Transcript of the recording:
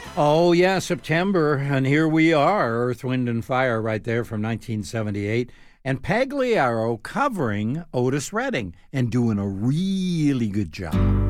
Oh, yeah, September, and here we are, Earth, Wind, and Fire, right there from 1978. And Pagliaro covering Otis Redding and doing a really good job.